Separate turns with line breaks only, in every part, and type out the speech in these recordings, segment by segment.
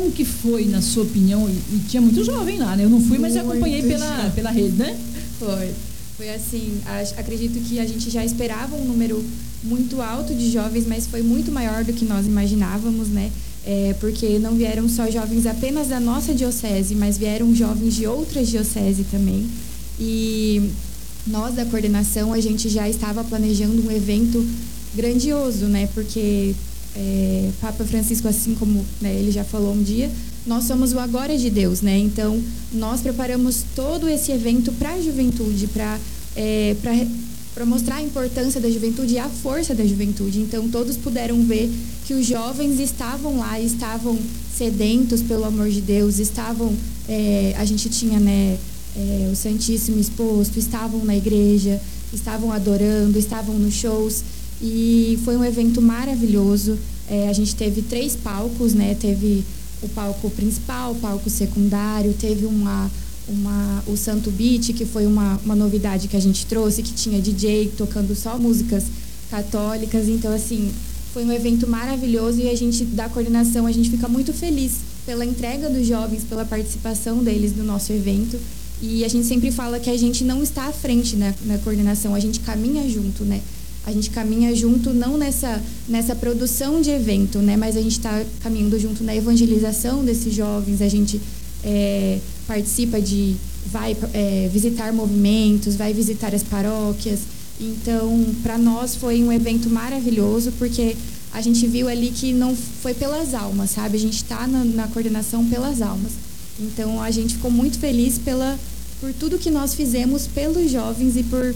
como que foi, na sua opinião? E tinha muito jovem lá, né? Eu não fui, mas eu acompanhei pela rede, né?
Foi assim, acredito que a gente já esperava um número muito alto de jovens, mas foi muito maior do que nós imaginávamos, né? Porque não vieram só jovens apenas da nossa diocese, mas vieram jovens de outras dioceses também. E nós, da coordenação, a gente já estava planejando um evento grandioso, né? Porque Papa Francisco, assim como, né, ele já falou um dia, nós somos o agora de Deus, né? Então, nós preparamos todo esse evento para a juventude, para mostrar a importância da juventude e a força da juventude. Então, todos puderam ver que os jovens estavam lá, estavam sedentos pelo amor de Deus, a gente tinha, né, o Santíssimo exposto, estavam na igreja, estavam adorando, estavam nos shows, e foi um evento maravilhoso. A gente teve 3 palcos, né? Teve o palco principal, o palco secundário, teve o Santo Beat, que foi uma novidade que a gente trouxe, que tinha DJ tocando só músicas católicas. Então, assim, foi um evento maravilhoso, e a gente, da coordenação, a gente fica muito feliz pela entrega dos jovens, pela participação deles no nosso evento. E a gente sempre fala que a gente não está à frente na coordenação, a gente caminha junto, né? A gente caminha junto não nessa produção de evento, né? Mas a gente está caminhando junto na evangelização desses jovens. A gente participa vai visitar movimentos, vai visitar as paróquias. Então, para nós foi um evento maravilhoso, porque a gente viu ali que não foi pelas almas, sabe? A gente está na coordenação pelas almas. Então, a gente ficou muito feliz por tudo que nós fizemos pelos jovens e por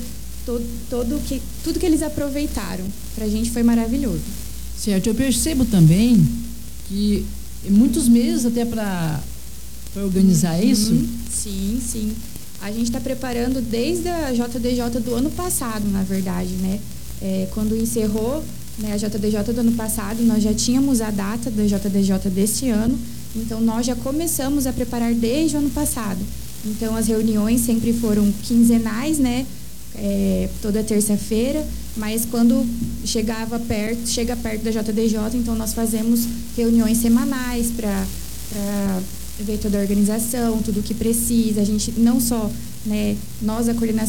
tudo que eles aproveitaram. Pra gente foi maravilhoso.
Certo, eu percebo também que muitos meses até para organizar isso.
Sim. A gente está preparando desde a JDJ do ano passado, na verdade, né? Quando encerrou, né, a JDJ do ano passado, nós já tínhamos a data da JDJ deste ano, então nós já começamos a preparar desde o ano passado. Então as reuniões sempre foram quinzenais, né? Toda terça-feira, mas quando chega perto da JDJ, então nós fazemos reuniões semanais para ver toda a organização, tudo o que precisa. A gente não só, né, nós, a coordenação,